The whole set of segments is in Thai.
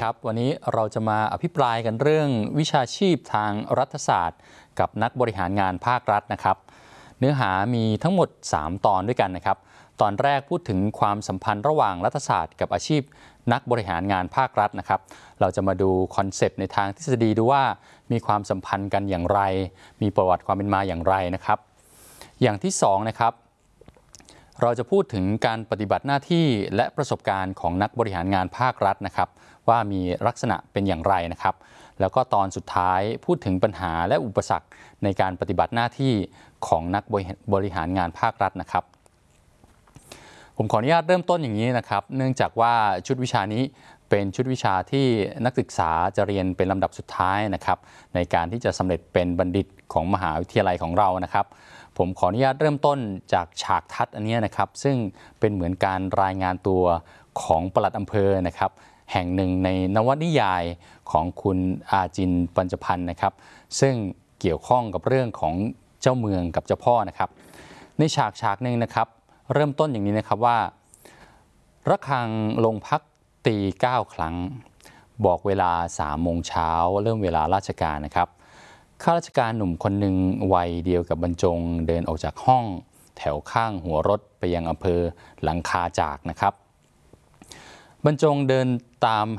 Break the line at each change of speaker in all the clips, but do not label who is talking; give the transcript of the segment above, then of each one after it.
ครับวันนี้เราจะมาอภิปรายกันเรื่องวิชาชีพทางรัฐศาสตร์กับนักบริหารงานภาครัฐนะครับเนื้อหามีทั้งหมด3ตอนด้วยกันนะครับตอนแรกพูดถึงความสัมพันธ์ระหว่างรัฐศาสตร์กับอาชีพนักบริหารงานภาครัฐนะครับเราจะมาดูคอนเซปต์ในทางทฤษฎีดูว่ามีความสัมพันธ์กันอย่างไรมีประวัติความเป็นมาอย่างไรนะครับอย่างที่2นะครับเราจะพูดถึงการปฏิบัติหน้าที่และประสบการณ์ของนักบริหารงานภาครัฐนะครับว่ามีลักษณะเป็นอย่างไรนะครับแล้วก็ตอนสุดท้ายพูดถึงปัญหาและอุปสรรคในการปฏิบัติหน้าที่ของนักบริหารงานภาครัฐนะครับผมขออนุญาตเริ่มต้นอย่างนี้นะครับเนื่องจากว่าชุดวิชานี้เป็นชุดวิชาที่นักศึกษาจะเรียนเป็นลำดับสุดท้ายนะครับในการที่จะสำเร็จเป็นบัณฑิตของมหาวิทยาลัยของเรานะครับผมขออนุญาตเริ่มต้นจากฉากทัศน์อันนี้นะครับซึ่งเป็นเหมือนการรายงานตัวของปลัดอำเภอนะครับแห่งหนึ่งในนวนิยายของคุณอาจินปัญจพันธ์นะครับซึ่งเกี่ยวข้องกับเรื่องของเจ้าเมืองกับเจ้าพ่อนะครับในฉากหนึ่งนะครับเริ่มต้นอย่างนี้นะครับว่าระฆังลงพักตี9 ครั้งบอกเวลา3 โมงเช้าเริ่มเวลาราชการนะครับข้าราชการหนุ่มคนหนึ่งวัยเดียวกับบรรจงเดินออกจากห้องแถวข้างหัวรถไปยังอำเภอหลังคาจากนะครับบรรจงเดินตาม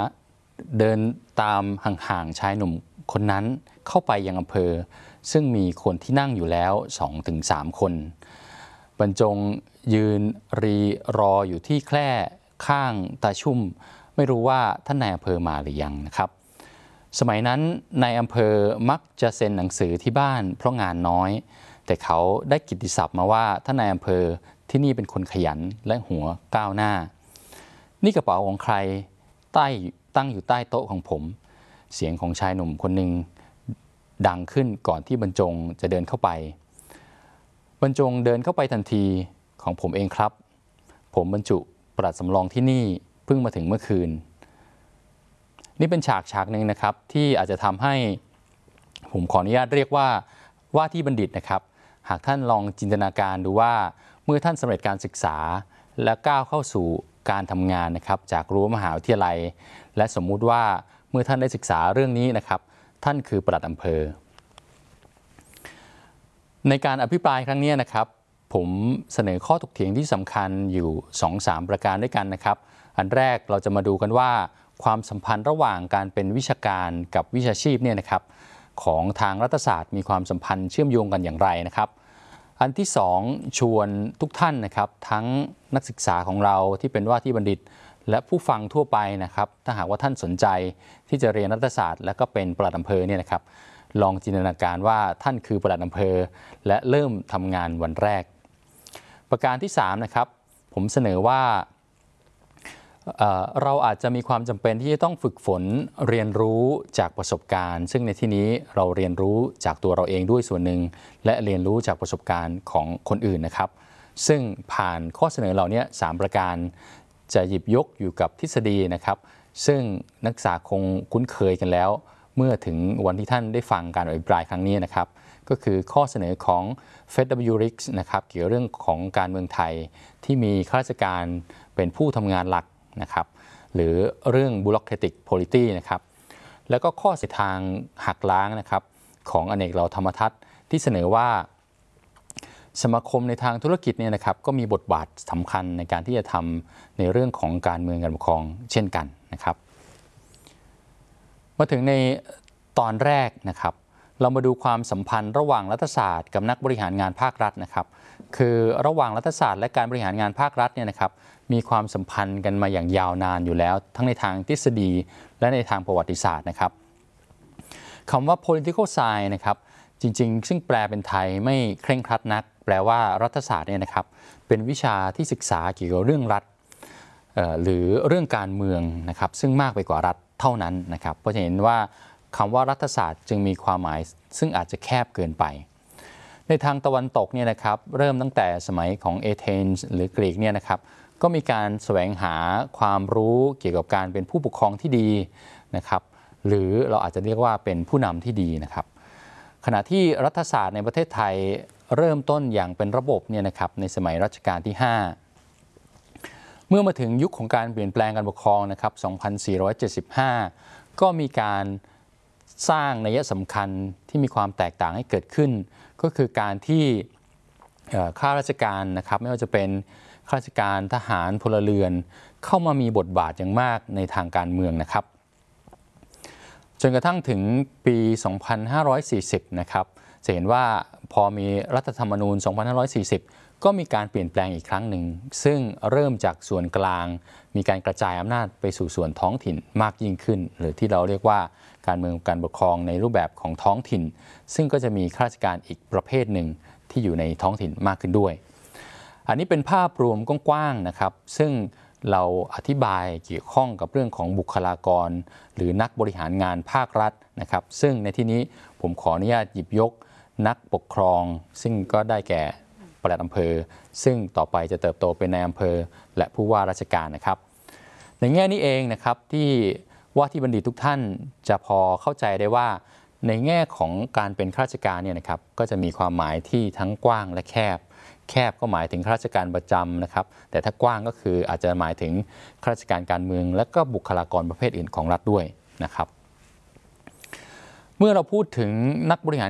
ห่างๆชายหนุ่มคนนั้นเข้าไปยังอำเภอซึ่งมีคนที่นั่งอยู่แล้ว 2-3 คนบรรจงยืนรออยู่ที่แคร่ข้างตาชุ่มไม่รู้ว่าท่านนายอำเภอมาหรือยังนะครับสมัยนั้นนายอำเภอมักจะเซ็นหนังสือที่บ้านเพราะงานน้อยแต่เขาได้กิตติศัพท์มาว่าท่านนายอำเภอที่นี่เป็นคนขยันและหัวก้าวหน้านี่กระเป๋าของใครตั้งอยู่ใต้โต๊ะของผมเสียงของชายหนุ่มคนหนึ่งดังขึ้นก่อนที่บรรจงจะเดินเข้าไปบรรจงเดินเข้าไปทันทีของผมเองครับผมบรรจุปลัดสำรองที่นี่เพิ่งมาถึงเมื่อคืนนี่เป็นฉากหนึ่งนะครับที่อาจจะทำให้ผมขออนุญาตเรียกว่าที่บัณฑิตนะครับหากท่านลองจินตนาการดูว่าเมื่อท่านสำเร็จการศึกษาและก้าวเข้าสู่การทำงานนะครับจากรั้วมหาวิทยาลัยและสมมุติว่าเมื่อท่านได้ศึกษาเรื่องนี้นะครับท่านคือปลัดอำเภอในการอภิปรายครั้งนี้นะครับผมเสนอข้อถกเถียงที่สำคัญอยู่ 2-3 ประการด้วยกันนะครับอันแรกเราจะมาดูกันว่าความสัมพันธ์ระหว่างการเป็นวิชาการกับวิชาชีพเนี่ยนะครับของทางรัฐศาสตร์มีความสัมพันธ์เชื่อมโยงกันอย่างไรนะครับอันที่2ชวนทุกท่านนะครับทั้งนักศึกษาของเราที่เป็นว่าที่บัณฑิตและผู้ฟังทั่วไปนะครับถ้าหากว่าท่านสนใจที่จะเรียนรัฐศาสตร์และก็เป็นปลัดอำเภอเนี่ยนะครับลองจินตนาการว่าท่านคือปลัดอำเภอและเริ่มทำงานวันแรกประการที่3นะครับผมเสนอว่าเราอาจจะมีความจำเป็นที่จะต้องฝึกฝนเรียนรู้จากประสบการณ์ซึ่งในที่นี้เราเรียนรู้จากตัวเราเองด้วยส่วนหนึ่งและเรียนรู้จากประสบการณ์ของคนอื่นนะครับซึ่งผ่านข้อเสนอเหล่านี้3ประการจะหยิบยกอยู่กับทฤษฎีนะครับซึ่งนักศึกษาคงคุ้นเคยกันแล้วเมื่อถึงวันที่ท่านได้ฟังการอภิปรายครั้งนี้นะครับก็คือข้อเสนอของ Federal Jurist นะครับเกี่ยวกับเรื่องของการเมืองไทยที่มีข้าราชการเป็นผู้ทำงานหลักนะครับหรือเรื่อง bureaucratic polity นะครับแล้วก็ข้อเสนอทางหักล้างนะครับของอเนกเหล่าธรรมทัศน์ที่เสนอว่าสมาคมในทางธุรกิจเนี่ยนะครับก็มีบทบาทสำคัญในการที่จะทำในเรื่องของการเมืองการปกครองเช่นกันนะครับมาถึงในตอนแรกนะครับเรามาดูความสัมพันธ์ระหว่างรัฐศาสตร์กับนักบริหารงานภาครัฐนะครับคือระหว่างรัฐศาสตร์และการบริหารงานภาครัฐเนี่ยนะครับมีความสัมพันธ์กันมาอย่างยาวนานอยู่แล้วทั้งในทางทฤษฎีและในทางประวัติศาสตร์นะครับคำว่า political science นะครับจริงๆซึ่งแปลเป็นไทยไม่เคร่งครัดนักแปลว่ารัฐศาสตร์เนี่ยนะครับเป็นวิชาที่ศึกษาเกี่ยวกับเรื่องรัฐหรือเรื่องการเมืองนะครับซึ่งมากไปกว่ารัฐเท่านั้นนะครับเพราะจะเห็นว่าคำว่ารัฐศาสตร์จึงมีความหมายซึ่งอาจจะแคบเกินไปในทางตะวันตกเนี่ยนะครับเริ่มตั้งแต่สมัยของเอเธนส์หรือกรีกเนี่ยนะครับก็มีการแสวงหาความรู้เกี่ยวกับการเป็นผู้ปกครองที่ดีนะครับหรือเราอาจจะเรียกว่าเป็นผู้นำที่ดีนะครับขณะที่รัฐศาสตร์ในประเทศไทยเริ่มต้นอย่างเป็นระบบเนี่ยนะครับในสมัยรัชกาลที่5 เมื่อมาถึงยุคของการเปลี่ยนแปลงการปกครองนะครับ2475ก็มีการสร้างนัยสำคัญที่มีความแตกต่างให้เกิดขึ้นก็คือการที่ข้าราชการนะครับไม่ว่าจะเป็นข้าราชการทหารพลเรือนเข้ามามีบทบาทอย่างมากในทางการเมืองนะครับจนกระทั่งถึงปี 2540 นะครับจะเห็นว่าพอมีรัฐธรรมนูญ 2540 ก็มีการเปลี่ยนแปลงอีกครั้งหนึ่งซึ่งเริ่มจากส่วนกลางมีการกระจายอำนาจไปสู่ส่วนท้องถิ่นมากยิ่งขึ้นหรือที่เราเรียกว่าการเมืองการปกครองในรูปแบบของท้องถิ่นซึ่งก็จะมีข้าราชการอีกประเภทหนึ่งที่อยู่ในท้องถิ่นมากขึ้นด้วยอันนี้เป็นภาพรวมกว้างๆนะครับซึ่งเราอธิบายเกี่ยวข้องกับเรื่องของบุคลากรหรือนักบริหารงานภาครัฐนะครับซึ่งในที่นี้ผมขออนุญาตหยิบยกนักปกครองซึ่งก็ได้แก่ปลัดอำเภอซึ่งต่อไปจะเติบโตเป็นนายอำเภอและผู้ว่าราชการนะครับในแง่นี้เองนะครับที่ว่าที่บัณฑิตทุกท่านจะพอเข้าใจได้ว่าในแง่ของการเป็นข้าราชการเนี่ยนะครับก็จะมีความหมายที่ทั้งกว้างและแคบก็หมายถึงข้าราชการประจำนะครับแต่ถ้ากว้างก็คืออาจจะหมายถึงข้าราชการการเมืองและก็บุคลากรประเภทอื่นของรัฐด้วยนะครับเมื่อเราพูดถึงนักบริหาร